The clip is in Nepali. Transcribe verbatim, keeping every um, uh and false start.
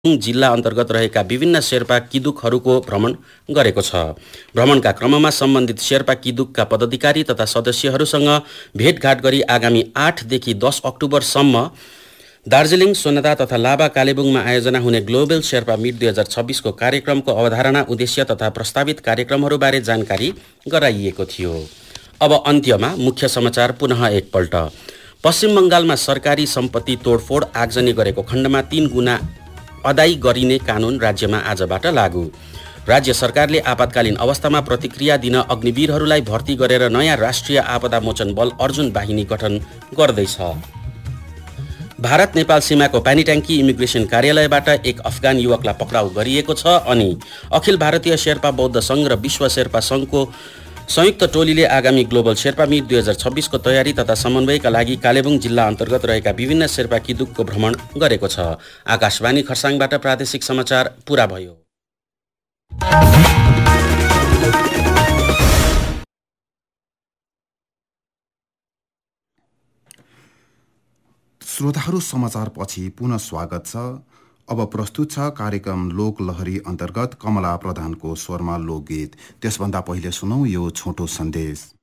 जिल्ला अन्तर्गत रहेका विभिन्न शेर्पा किदुकहरूको भ्रमण गरेको छ। भ्रमणका क्रममा सम्बन्धित शेर्पा किदुकका पदाधिकारी तथा सदस्यहरूसँग भेटघाट गरी आगामी आठदेखि दस अक्टोबरसम्म दार्जिलिङ, सोनादा तथा लाभा कालेबुङमा आयोजना हुने ग्लोबल शेर्पा मिट दुई हजार छब्बिसको कार्यक्रमको अवधारणा, उद्देश्य तथा प्रस्तावित कार्यक्रमहरूबारे जानकारी गराइएको थियो। अब अन्त्यमा मुख्य समाचार पुनः एकपल्ट। पश्चिम बङ्गालमा सरकारी सम्पत्ति तोडफोड, आगजनी गरेको खण्डमा तीन गुना अदाई गरिने कानुन राज्यमा आजबाट लागू। राज्य सरकारले आपतकालीन अवस्थामा प्रतिक्रिया दिन अग्निवीरहरूलाई भर्ती गरेर नयाँ राष्ट्रिय आपदा मोचन बल अर्जुन बाहिनी गठन गर्दैछ। भारत नेपाल सीमाको पानीट्याङ्की इमिग्रेसन कार्यालयबाट एक अफगान युवकलाई पक्राउ गरिएको छ। अनि अखिल भारतीय शेर्पा बौद्ध सङ्घ र विश्व शेर्पा सङ्घको संयुक्त टोलीले आगामी ग्लोबल शेर्पा मिट दुई हजार छब्बिसको तयारी तथा समन्वयका लागि कालेबुङ जिल्ला अन्तर्गत रहेका विभिन्न शेर्पा किदुकको भ्रमण गरेको छ। आकाशवाणी खरसाङबाट प्रादेशिक समाचार पुरा भयो। श्रोताहरू, समाचारपछि पुनः स्वागत छ। अब प्रस्तुत छ कार्यक्रम लोकलहरी अन्तर्गत कमला प्रधानको स्वरमा लोकगीत। त्यसभन्दा पहिले सुनौ यो छोटो सन्देश।